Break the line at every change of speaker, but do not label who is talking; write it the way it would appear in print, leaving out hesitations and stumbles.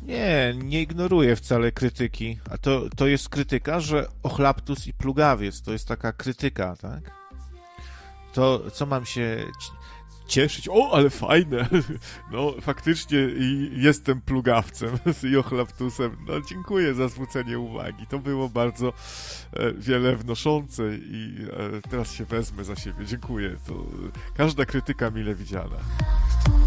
Nie ignoruję wcale krytyki. A to jest krytyka, że ochlaptus i plugawiec, to jest taka krytyka, tak? To co mam się cieszyć? O, ale fajne! No, faktycznie jestem plugawcem i ochlaptusem. No, dziękuję za zwrócenie uwagi. To było bardzo wiele wnoszące i teraz się wezmę za siebie. Dziękuję. To każda krytyka mile widziana.